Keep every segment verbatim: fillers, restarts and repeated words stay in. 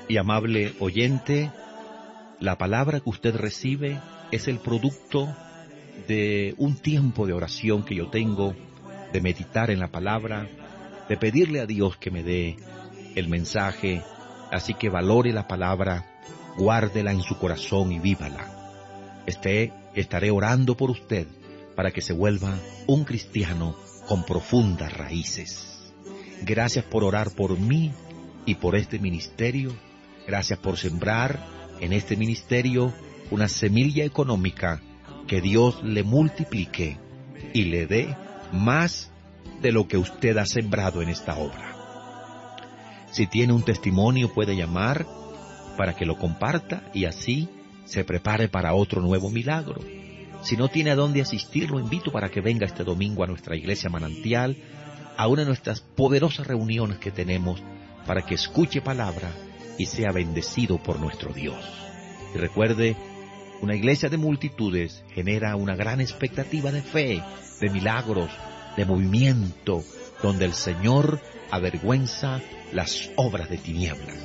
Y amable oyente, la palabra que usted recibe es el producto de un tiempo de oración que yo tengo, de meditar en la palabra, de pedirle a Dios que me dé el mensaje, así que valore la palabra, guárdela en su corazón y vívala. Este, estaré orando por usted para que se vuelva un cristiano con profundas raíces. Gracias por orar por mí y por este ministerio. Gracias por sembrar en este ministerio una semilla económica que Dios le multiplique y le dé más de lo que usted ha sembrado en esta obra. Si tiene un testimonio, puede llamar para que lo comparta y así se prepare para otro nuevo milagro. Si no tiene a dónde asistir, lo invito para que venga este domingo a nuestra iglesia Manantial, a una de nuestras poderosas reuniones que tenemos, para que escuche palabra y sea bendecido por nuestro Dios. Y recuerde, una iglesia de multitudes genera una gran expectativa de fe, de milagros, de movimiento, donde el Señor avergüenza las obras de tinieblas.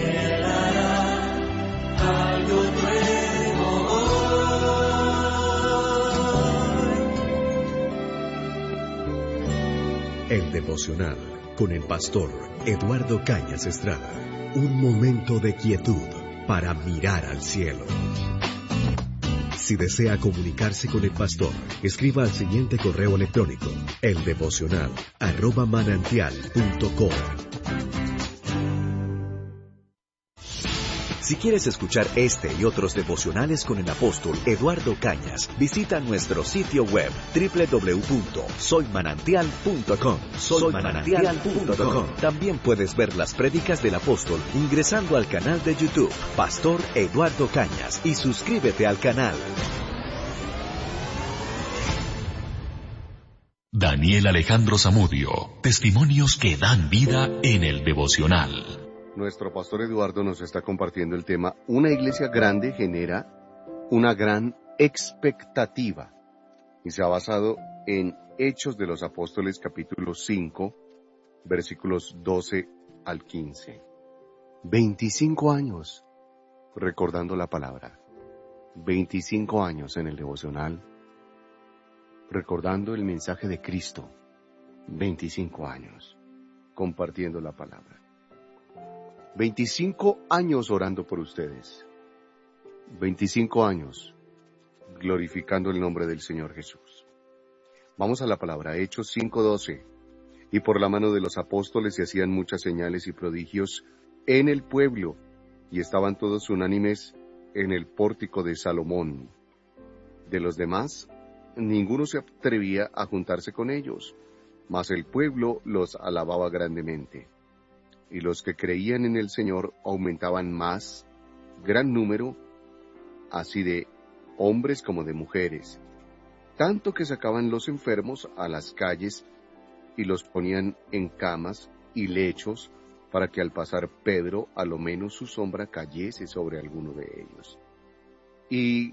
Algo nuevo hoy. El devocional con el pastor Eduardo Cañas Estrada. Un momento de quietud para mirar al cielo. Si desea comunicarse con el pastor, escriba al siguiente correo electrónico: eldevocional arroba manantial punto com. Si quieres escuchar este y otros devocionales con el apóstol Eduardo Cañas, visita nuestro sitio web doble u doble u doble u punto soy manantial punto com. soy manantial punto com. También puedes ver las prédicas del apóstol ingresando al canal de YouTube Pastor Eduardo Cañas y suscríbete al canal. Daniel Alejandro Zamudio, testimonios que dan vida en el devocional. Nuestro pastor Eduardo nos está compartiendo el tema: una iglesia grande genera una gran expectativa. Y se ha basado en Hechos de los Apóstoles capítulo cinco, versículos doce al quince. veinticinco años recordando la palabra. veinticinco años en el devocional recordando el mensaje de Cristo. veinticinco años compartiendo la palabra. veinticinco años orando por ustedes. veinticinco años glorificando el nombre del Señor Jesús. Vamos a la palabra, Hechos cinco doce. Y por la mano de los apóstoles se hacían muchas señales y prodigios en el pueblo, y estaban todos unánimes en el pórtico de Salomón. De los demás, ninguno se atrevía a juntarse con ellos, mas el pueblo los alababa grandemente. Y los que creían en el Señor aumentaban más, gran número, así de hombres como de mujeres, tanto que sacaban los enfermos a las calles y los ponían en camas y lechos, para que al pasar Pedro, a lo menos su sombra cayese sobre alguno de ellos. Y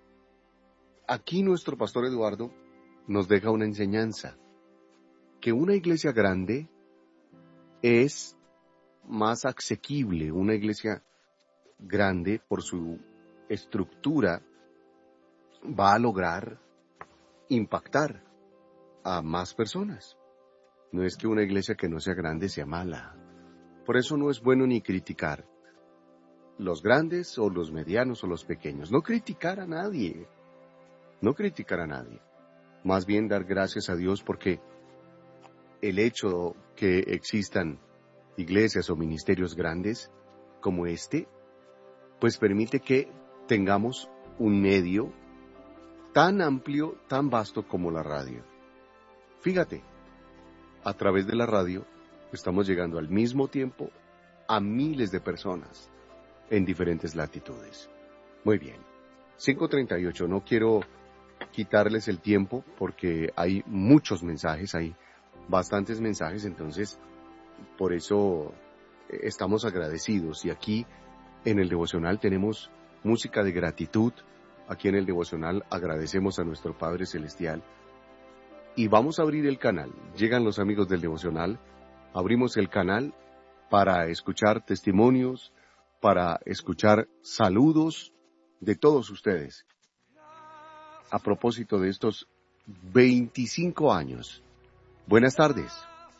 aquí nuestro pastor Eduardo nos deja una enseñanza, que una iglesia grande es más asequible. Una iglesia grande, por su estructura, va a lograr impactar a más personas. No es que una iglesia que no sea grande sea mala. Por eso no es bueno ni criticar los grandes o los medianos o los pequeños. No criticar a nadie. No criticar a nadie. Más bien dar gracias a Dios, porque el hecho que existan iglesias o ministerios grandes como este, pues permite que tengamos un medio tan amplio, tan vasto como la radio. Fíjate, a través de la radio estamos llegando al mismo tiempo a miles de personas en diferentes latitudes. Muy bien, cinco treinta y ocho, no quiero quitarles el tiempo porque hay muchos mensajes, hay bastantes mensajes, entonces por eso estamos agradecidos. Y aquí en el devocional tenemos música de gratitud. Aquí en el devocional agradecemos a nuestro Padre Celestial. Y vamos a abrir el canal. Llegan los amigos del devocional. Abrimos el canal para escuchar testimonios, para escuchar saludos de todos ustedes. A propósito de estos veinticinco años. Buenas tardes.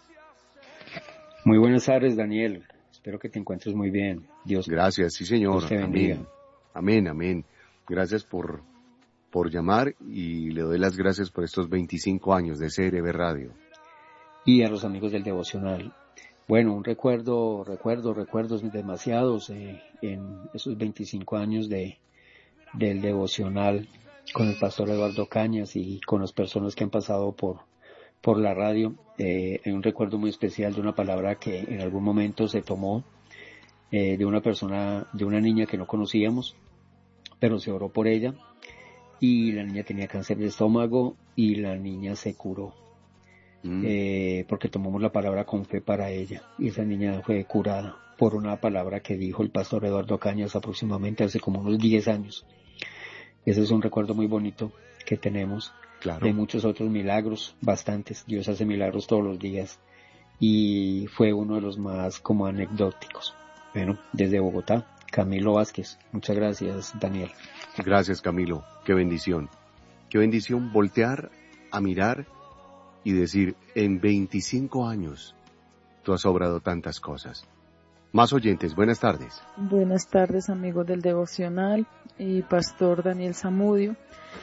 Muy buenas tardes, Daniel. Espero que te encuentres muy bien. Dios. Gracias, sí, señor. Dios te bendiga. Amén. Amén, amén. Gracias por, por llamar y le doy las gracias por estos veinticinco años de C R B Radio. Y a los amigos del devocional. Bueno, un recuerdo, recuerdo, recuerdos demasiados eh, en esos veinticinco años de del devocional con el pastor Eduardo Cañas y con las personas que han pasado por, por la radio. Eh, hay un recuerdo muy especial de una palabra que en algún momento se tomó eh, de una persona, de una niña que no conocíamos, pero se oró por ella y la niña tenía cáncer de estómago y la niña se curó. Mm. Eh, porque tomamos la palabra con fe para ella y esa niña fue curada por una palabra que dijo el pastor Eduardo Cañas aproximadamente hace como unos diez años. Ese es un recuerdo muy bonito que tenemos. Claro. De muchos otros milagros, bastantes. Dios hace milagros todos los días y fue uno de los más como anecdóticos. Bueno, desde Bogotá, Camilo Vázquez. Muchas gracias, Daniel. Gracias, Camilo. Qué bendición. Qué bendición voltear a mirar y decir, en veinticinco años tú has obrado tantas cosas. Más oyentes, buenas tardes. Buenas tardes, amigos del devocional y pastor Daniel Zamudio.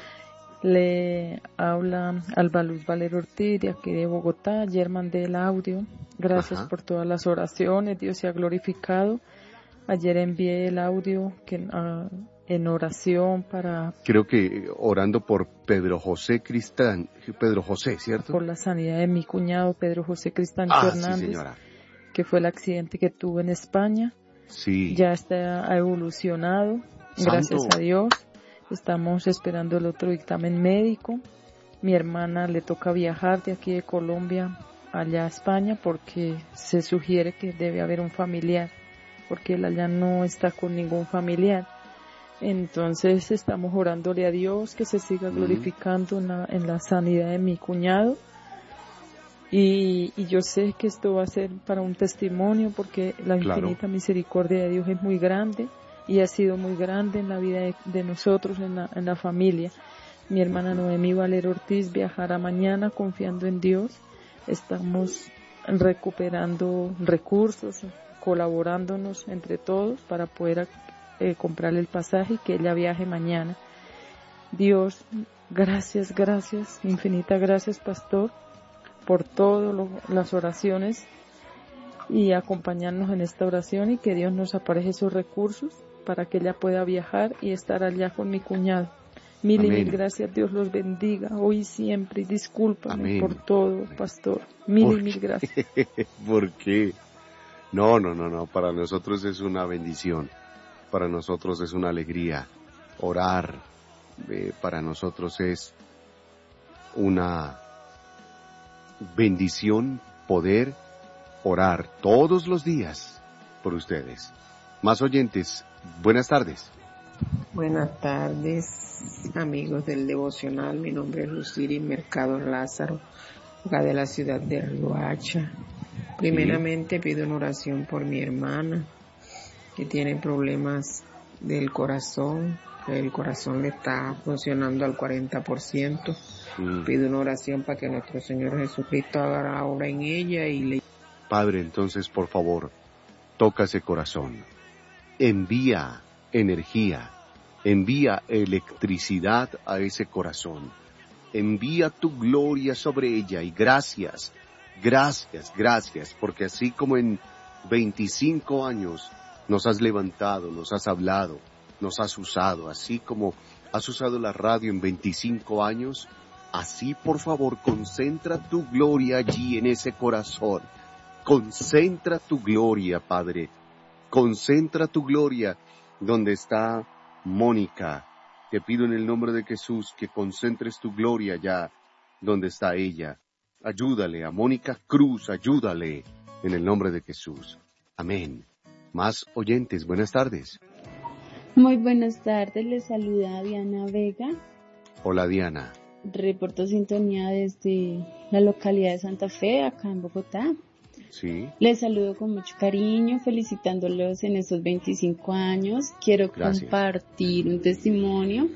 Le habla Alba Luz Valero Ortiz de aquí de Bogotá. Ayer mandé el audio. Gracias Ajá. por todas las oraciones. Dios se ha glorificado. Ayer envié el audio que, uh, en oración para... Creo que orando por Pedro José Cristán, Pedro José, ¿cierto? Por la sanidad de mi cuñado Pedro José Cristán ah, Hernández. Sí, señora. Que fue el accidente que tuvo en España. Sí. Ya está, ha evolucionado, Santo. Gracias a Dios. Estamos esperando el otro dictamen médico. Mi hermana le toca viajar de aquí de Colombia allá a España porque se sugiere que debe haber un familiar, porque él allá no está con ningún familiar. Entonces estamos orándole a Dios que se siga glorificando mm. en, la, en la sanidad de mi cuñado. Y, y yo sé que esto va a ser para un testimonio porque la claro. infinita misericordia de Dios es muy grande y ha sido muy grande en la vida de, de nosotros, en la, en la familia. Mi hermana Noemí Valero Ortiz viajará mañana confiando en Dios. Estamos recuperando recursos, colaborándonos entre todos para poder eh, comprarle el pasaje y que ella viaje mañana. Dios, gracias, gracias, infinita gracias, pastor, por todas las oraciones y acompañarnos en esta oración y que Dios nos apareje esos recursos para que ella pueda viajar y estar allá con mi cuñado. Mil Amén. y mil gracias, Dios los bendiga hoy y siempre y discúlpame Amén. por todo, Amén. pastor. Mil y mil gracias. ¿Por qué? No, no, no, no, para nosotros es una bendición, para nosotros es una alegría orar, eh, para nosotros es una bendición poder orar todos los días por ustedes. Más oyentes, buenas tardes. Buenas tardes, amigos del devocional. Mi nombre es Luciri Mercado Lázaro, acá de la ciudad de Riohacha. Primeramente sí. pido una oración por mi hermana que tiene problemas del corazón. El corazón le está funcionando al cuarenta por ciento. Mm. Pido una oración para que nuestro Señor Jesucristo haga obra en ella y le... Padre, entonces, por favor, toca ese corazón. Envía energía, envía electricidad a ese corazón. Envía tu gloria sobre ella y gracias, gracias, gracias, porque así como en veinticinco años nos has levantado, nos has hablado, nos has usado, así como has usado la radio en veinticinco años, así por favor concentra tu gloria allí en ese corazón. Concentra tu gloria, Padre. Concentra tu gloria donde está Mónica. Te pido en el nombre de Jesús que concentres tu gloria allá donde está ella. Ayúdale a Mónica Cruz, ayúdale en el nombre de Jesús. Amén. Más oyentes, buenas tardes. Muy buenas tardes, les saluda Diana Vega. Hola Diana. Reporto sintonía desde la localidad de Santa Fe, acá en Bogotá. Sí. Les saludo con mucho cariño, felicitándolos en estos veinticinco años. Quiero Gracias. compartir un testimonio.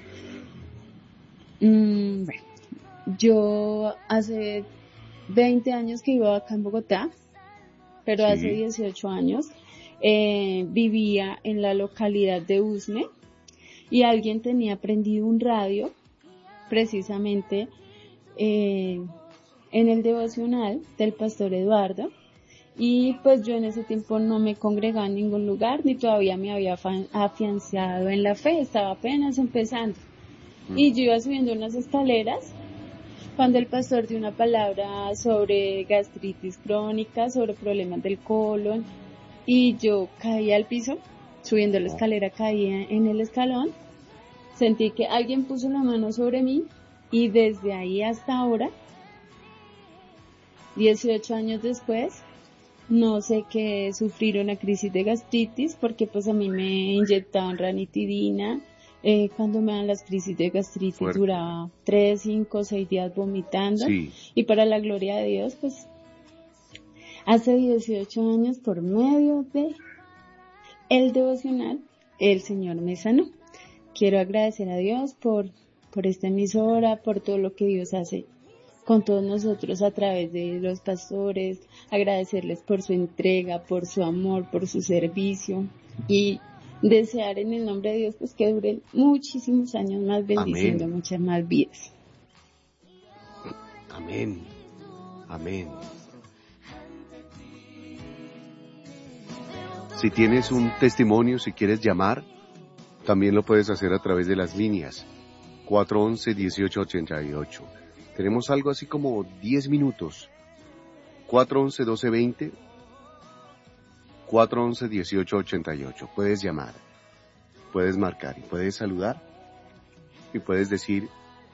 Mm, bueno, yo hace veinte años que vivo acá en Bogotá, pero Sí. hace dieciocho años eh, vivía en la localidad de Usme y alguien tenía prendido un radio precisamente eh, en el devocional del pastor Eduardo, y pues yo en ese tiempo no me congregaba en ningún lugar ni todavía me había afa- afianzado en la fe, estaba apenas empezando. Mm. Y yo iba subiendo unas escaleras cuando el pastor dio una palabra sobre gastritis crónica, sobre problemas del colon, y yo caí al piso, subiendo la escalera caí en el escalón, sentí que alguien puso la mano sobre mí y desde ahí hasta ahora, dieciocho años después, no sé qué es sufrir una crisis de gastritis, porque pues a mí me inyectaban ranitidina. Eh, cuando me dan las crisis de gastritis Fuerte. duraba tres, cinco, seis días vomitando. Sí. Y para la gloria de Dios, pues hace dieciocho años, por medio de el devocional, el Señor me sanó. Quiero agradecer a Dios por, por esta emisora, por todo lo que Dios hace con todos nosotros a través de los pastores, agradecerles por su entrega, por su amor, por su servicio y desear en el nombre de Dios pues que duren muchísimos años más bendiciendo Amén. muchas más vidas. Amén. Amén. Si tienes un testimonio, si quieres llamar, también lo puedes hacer a través de las líneas cuatro once, dieciocho ochenta y ocho. Tenemos algo así como diez minutos. cuatro once, doce veinte, cuatro once, dieciocho ochenta y ocho. Puedes llamar, puedes marcar y puedes saludar y puedes decir,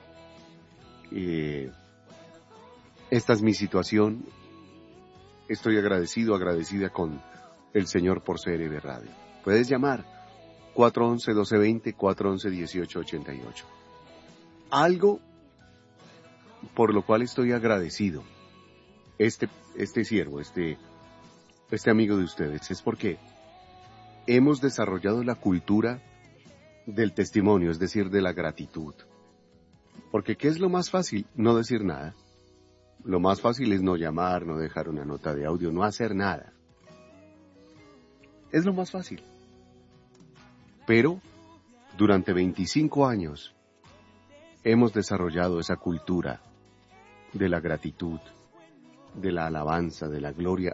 eh, esta es mi situación, estoy agradecido, agradecida con el Señor por C R V Radio. Puedes llamar cuatro once, doce veinte, cuatro once, dieciocho ochenta y ocho. Algo por lo cual estoy agradecido, este, este siervo, este, este amigo de ustedes, es porque hemos desarrollado la cultura del testimonio, es decir, de la gratitud. Porque ¿qué es lo más fácil? No decir nada. Lo más fácil es no llamar, no dejar una nota de audio, no hacer nada. Es lo más fácil. Pero durante veinticinco años hemos desarrollado esa cultura de la gratitud, de la alabanza, de la gloria